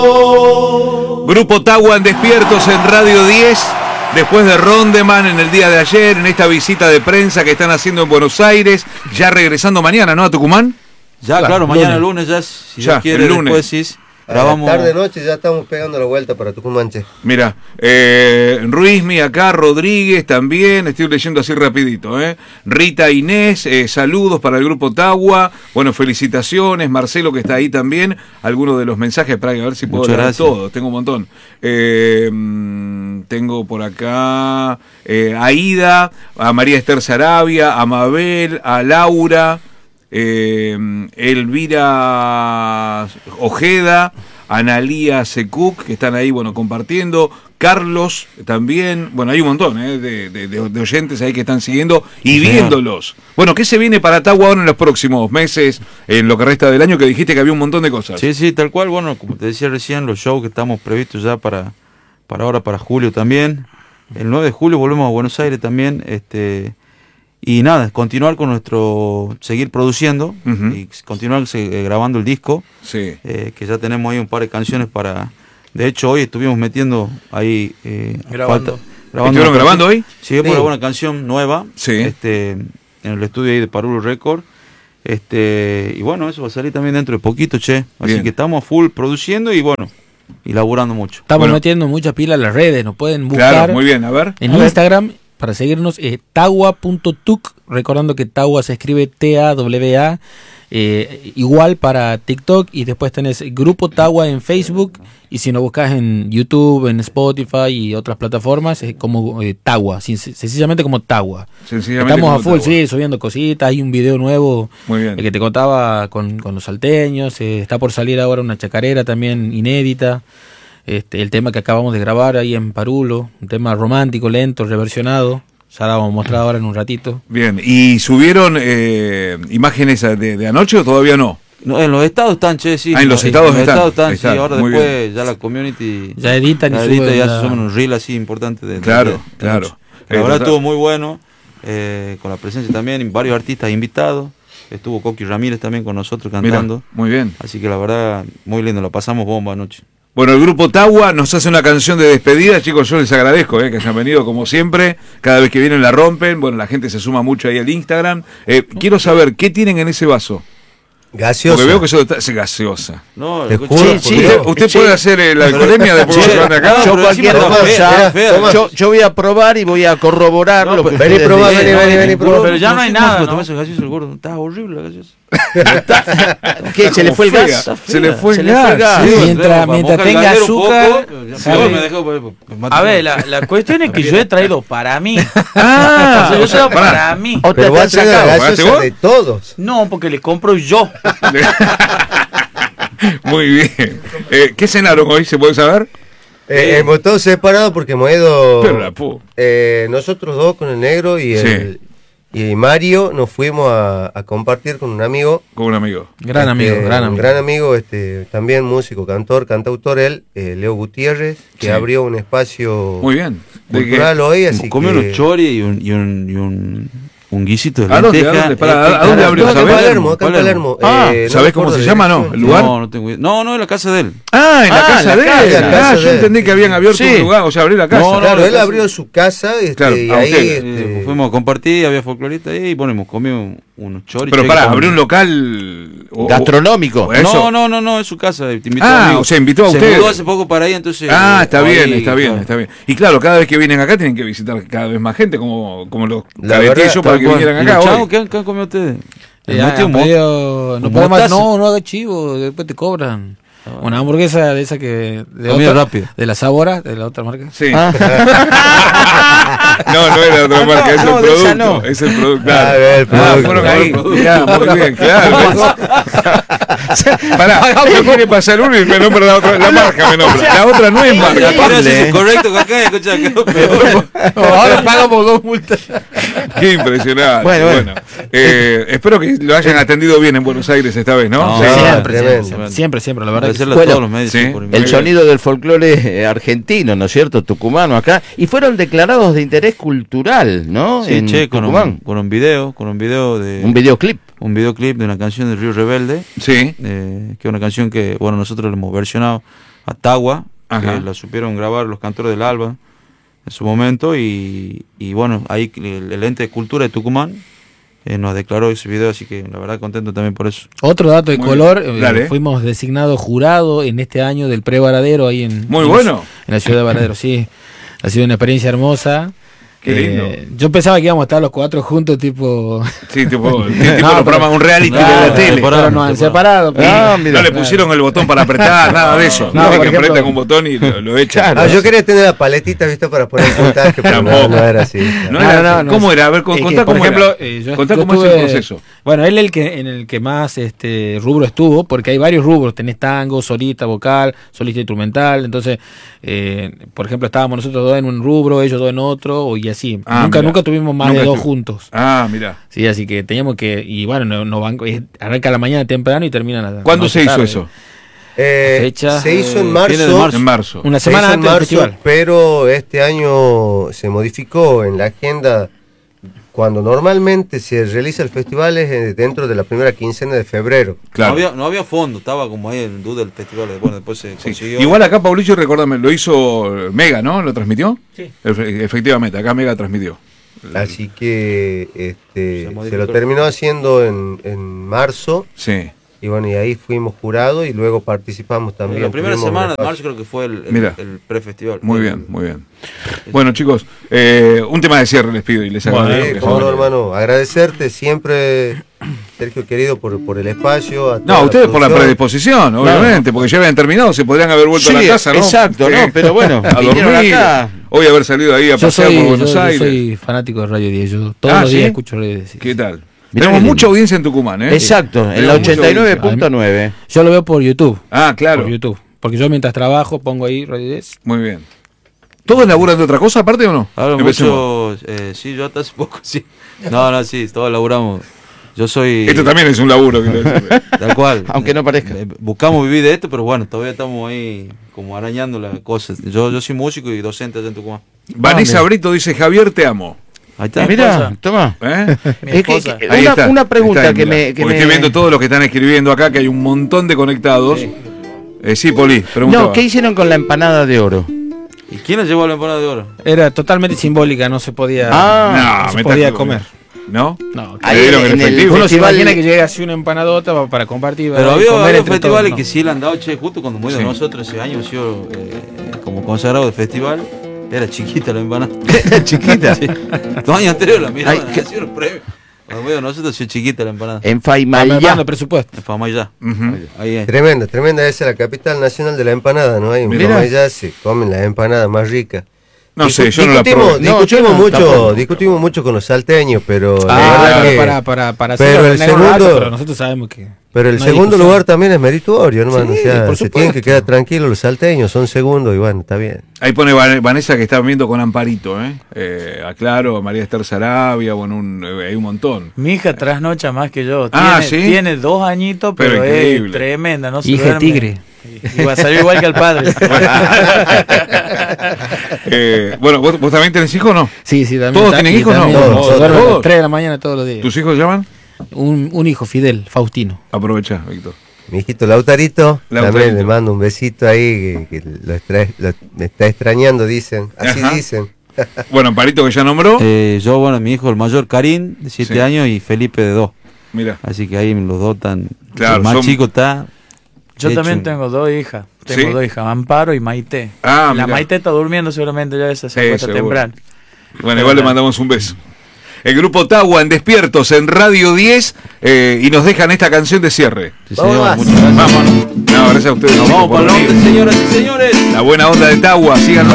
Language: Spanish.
Grupo Tagua en Despiertos en Radio 10. Después de Rondeman en el día de ayer, en esta visita de prensa que están haciendo en Buenos Aires, ya regresando mañana, ¿no? A Tucumán. Ya, claro, mañana lunes ya, si ya Dios quiere, el lunes. después sí. Grabamos... Tarde noche ya estamos pegando la vuelta para Tucumán, che. Mira, Ruizmi acá, Rodríguez también, estoy leyendo así rapidito, Rita Inés, saludos para el Grupo Tagua, bueno, felicitaciones, Marcelo que está ahí también, algunos de los mensajes, para ver si puedo leer todos, tengo un montón. Tengo por acá a Ida, a María Esther Sarabia, a Mabel, a Laura, Elvira Ojeda, Analía Secuc, que están ahí, bueno, compartiendo, Carlos también, bueno, hay un montón de oyentes ahí que están siguiendo y viéndolos. Bueno, ¿qué se viene para Tagua ahora en los próximos meses, en lo que resta del año, que dijiste que había un montón de cosas? Sí, tal cual, bueno, como te decía recién, los shows que estamos previstos ya para ahora, para julio también. El 9 de julio volvemos a Buenos Aires también, y nada, continuar con seguir produciendo y continuar grabando el disco, que ya tenemos ahí un par de canciones para... De hecho, hoy estuvimos metiendo ahí... ¿Estuvieron grabando hoy? Sí, por una canción nueva, en el estudio ahí de Parulo Record. Y bueno, eso va a salir también dentro de poquito, che. Así que estamos full produciendo y bueno, y laburando mucho. Estamos metiendo mucha pila en las redes, nos pueden buscar. Claro, muy bien, a ver. En Instagram... Para seguirnos, tagua.tuc, recordando que Tagua se escribe T-A-W-A, igual para TikTok, y después tenés Grupo Tagua en Facebook, y si nos buscas en YouTube, en Spotify y otras plataformas, es como Tagua, sencillamente como Tagua. Estamos a full, subiendo cositas, hay un video nuevo que te contaba con los salteños, está por salir ahora una chacarera también inédita. El tema que acabamos de grabar ahí en Parulo, un tema romántico, lento, reversionado. Ya la vamos a mostrar ahora en un ratito. Bien, ¿y subieron imágenes de anoche o todavía no? No, en los estados están, che, sí. En los estados están, sí, ahora después ya la community... Ya editan y suben. Ya se suman un reel así importante. Claro. La verdad estuvo muy bueno, con la presencia también, varios artistas invitados. Estuvo Coqui Ramírez también con nosotros cantando. Mirá, muy bien. Así que la verdad, muy lindo, la pasamos bomba anoche. Bueno, el Grupo Tagua nos hace una canción de despedida, chicos, yo les agradezco que hayan venido como siempre, cada vez que vienen la rompen, bueno, la gente se suma mucho ahí al Instagram. Quiero saber, ¿qué tienen en ese vaso? Gaseosa. Porque veo que eso es gaseosa. No, usted puede hacer la alcoholemia después que se van de acá. Yo cualquier cosa, yo voy a probar y voy a corroborar lo que vení, probá, vení, probá. Pero ya no hay nada, ¿no? Ese gaseoso, el gordo, está horrible la gaseosa. ¿Qué? ¿Se le fue el gas? Se le fue el gas. Mientras tenga azúcar. A ver, la cuestión es que yo he traído para mí. Yo traigo para mí. Pero vos traes la gaseosa de todos. No, porque le compro yo. Muy bien. ¿Qué cenaron hoy? ¿Se puede saber? Hemos todos separados porque hemos ido. Pero la pu. Nosotros dos con el negro y Mario nos fuimos a compartir con un amigo. Con un amigo. Gran amigo. Un gran amigo, también músico, cantor, cantautor, Leo Gutiérrez, que abrió un espacio muy bien cultural hoy, así comió unos choris y un guisito de lenteja. ¿A dónde abrió? Acá en Palermo. ¿Sabés cómo se llama, no? ¿El lugar? No tengo idea. No, en la casa de él. En la casa de él. Yo entendí que habían abierto un lugar, o sea, abrió la casa. Claro, él abrió su casa y ahí fuimos a compartir, había folclorista ahí y hemos comido unos choris. Pero pará, abrió un local gastronómico. No, es su casa. Te invitó o sea, invitó a ustedes. Se mudó hace poco para ahí, entonces... Está bien. Y claro, cada vez que vienen acá tienen que visitar cada vez más gente, como los caretillos para que vinieran acá. Chavo, ¿qué han comido ustedes? No haga chivo, después te cobran. Una hamburguesa de esa que... De la Sabora, de la otra marca. Sí. No era otra marca, es el producto. Es el producto, claro. Fueron ahí. Muy bien, claro. Pará, me quiere pasar uno y me nombra la marca, me nombra. La otra no es marca. Correcto, acá, escucha, ahora pagamos 2 multas. Qué impresionante. Bueno. Espero que lo hayan atendido bien en Buenos Aires esta vez, ¿no? Siempre, la verdad. Todos los medios, el sonido del folclore argentino, ¿no es cierto? Tucumano acá. Y fueron declarados de interés cultural, ¿no? Sí, con un video de... Un videoclip. Un videoclip de una canción de Río Rebelde. Sí. Que es una canción que, bueno, nosotros la hemos versionado a Tagua, Ajá. que la supieron grabar los Cantores del Alba en su momento, y bueno, ahí el ente de cultura de Tucumán nos declaró ese video, así que la verdad contento también por eso. Otro dato de Muy color, bien. Dale. fuimos designados jurado en este año del pre-Varadero ahí en, Muy en- bueno. en la ciudad de Varadero, sí. Ha sido una experiencia hermosa. Qué lindo. Yo pensaba que íbamos a estar los 4 juntos, tipo... Sí, tipo No, los pero- programas, un reality de Claro, la tele. temporada. pero nos han separado. pero- Ah, No mira. le pusieron el botón para apretar, nada de eso. No, No, por que ejemplo- apretan un botón y lo echan. Ah, yo quería tener la paletita, ¿viste? Para poner el puntaje, pero Tampoco. no era así. No No, era- no, no, ¿Cómo es- era? A ver, es que, contá por cómo ejemplo, era. Contá cómo es el estuve- proceso. Bueno, él en el que más rubro estuvo, porque hay varios rubros, tenés tango, solista, vocal, solista instrumental, entonces, por ejemplo, estábamos nosotros dos en un rubro, ellos dos en otro, y así. Ah, nunca mirá. tuvimos más Nunca de 2 estuvo. juntos. Ah, mira. Sí, así que teníamos que, y bueno, no banco, arranca a la mañana temprano y termina a la ¿Cuándo noche se hizo tarde. eso? Fecha, Se hizo en fines de marzo. marzo. En marzo. Una Se semana hizo en antes del marzo, festival. pero este año se modificó en la agenda. Cuando normalmente se realiza el festival es dentro de la primera quincena de febrero. Claro. No había fondo, estaba como ahí en duda el festival, bueno, después se Sí. consiguió. Igual acá, Paulillo, recuérdame, lo hizo Mega, ¿no? ¿Lo transmitió? Sí. Efectivamente, acá Mega transmitió. Así que Se se modificó. lo terminó haciendo en marzo. Sí. Y bueno, y ahí fuimos jurados y luego participamos también. La primera Tuvimos semana una de marzo creo que fue Mira. el prefestival. Muy bien, muy bien. Bueno, chicos, un tema de cierre les pido y les Bueno, agradezco. cómo no, hermano, agradecerte siempre, Sergio querido, por el espacio. a toda No, la ustedes por la producción. predisposición, obviamente, porque ya habían terminado, se podrían haber vuelto Sí, a la casa, ¿no? exacto, ¿no? Pero bueno, a vinieron dormir. acá. Hoy haber salido ahí a Yo pasear por Buenos yo Aires. soy fanático de Radio 10, yo todos Ah, los días ¿sí? escucho Radio 10. sí. ¿Qué tal? Mirá Tenemos qué mucha lindo. audiencia en Tucumán, ¿eh? Exacto, en la Tenemos mucha audiencia. 89.9. Yo lo veo por YouTube. Ah, claro. Por YouTube. Porque yo mientras trabajo pongo ahí Radio 10. Muy bien. ¿Todos laburan de otra cosa aparte o no? Hablo Empecemos. mucho, sí, yo hasta hace poco, sí. No, sí, todos laburamos. Yo soy... Esto también es un laburo, quiero decir. Tal cual. Aunque no parezca. Buscamos vivir de esto, pero bueno, todavía estamos ahí como arañando las cosas. Yo soy músico y docente allá en Tucumán. Vanessa mira. Brito dice, Javier, te amo. Ahí está. Mira, toma. ¿Eh? Mi Es que, esposa. Ahí está. una pregunta Está, que mira. me... que Porque me- estoy viendo todos los que están escribiendo acá, que hay un montón de conectados. Sí, Poli, preguntaba. No, ¿qué hicieron con la empanada de oro? ¿Y quién nos llevó a la empanada de oro? Era totalmente simbólica, no se podía, Ah, No, se me podía estás- comer. ¿No? No, Ahí ¿Le dieron en el el efectivo? uno se festival- imagina que llega así una empanadota para compartir. Pero ¿verdad? Y había comer entre festivales todos, que no. sí le han dado, che, justo cuando murió Sí. nosotros ese año, hemos sido como consagrado de festival. Era chiquita la empanada. Chiquita. Sí. 2 años anteriores la miraban, Ay, han sido los premios. Cuando murió nosotros, sí, chiquita la empanada. En Ah, me Faimayá. mando presupuesto. En Famayá. Ujú. Ahí es. Tremenda, esa es la capital nacional de la empanada, ¿no? Ahí en Mira. Famayá se comen las empanadas más ricas. No sé, yo no la discutimos, probé. No, discutimos yo no, mucho, tampoco. discutimos mucho con los salteños, pero la Ah, verdad pero que- para pero hacerlo el en algún rato, segundo- pero nosotros sabemos que pero el no hay segundo discusión. lugar también es meritorio, hermano. Sí, o sea, por se tienen que supuesto. quedar tranquilos los salteños, son segundos y bueno, está bien. Ahí pone Vanessa que está viendo con Amparito, ¿eh? Aclaro, María Esther Sarabia, bueno, hay un montón. Mi hija trasnocha más que yo. Ah, Tiene, ¿sí? tiene 2 añitos, Pero pero, increíble. es tremenda. No se Hija de duerme. tigre. Y va a salir igual que el padre. Bueno, ¿vos también tenés hijos o no? Sí, sí, también. ¿Todos está- tienen y hijos, no? también Todos, se duerme a las todos. 3 de la mañana todos los días. ¿Tus hijos llaman? Un hijo, Fidel, Faustino. Aprovecha, Víctor. Mi hijito Lautarito, Lautarito. también le mando un besito ahí, que me está extrañando, dicen. Así Ajá. dicen. Bueno, Amparito que ya nombró. Yo, bueno, mi hijo el mayor, Karim, de 7 Sí. años, y Felipe, de 2. Mira. Así que ahí los dos están... Claro, el más son- chico está... Yo hecho también un- tengo 2 hijas. Tengo ¿Sí? 2 hijas, Amparo y Maite. Ah, La mirá. Maite está durmiendo seguramente ya, esa se Sí, acuesta seguro. temprano. Bueno, igual le mandamos un beso. El grupo Tagua en Despiertos en Radio 10 y nos dejan esta canción de cierre. Sí, Vamos señor, más. muchas gracias. Vámonos. No, gracias a ustedes. Nos vamos por para el venir. norte, señoras y señores. La buena onda de Tagua, síganos.